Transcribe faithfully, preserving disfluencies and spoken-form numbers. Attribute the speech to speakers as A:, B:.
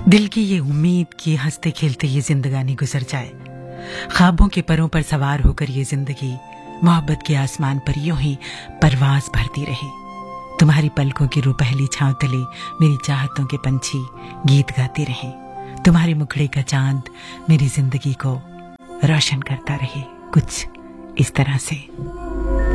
A: दिल की ये उम्मीद कि हंसते खेलते ये जिंदगानी गुजर जाए, ख्वाबों के परों पर सवार होकर ये जिंदगी मोहब्बत के आसमान पर यूं ही परवाज भरती रहे। तुम्हारी पलकों की रुपहली छांव तले मेरी चाहतों के पंछी गीत गाते रहे। तुम्हारे मुखड़े का चांद मेरी जिंदगी को रोशन करता रहे। कुछ इस तरह से।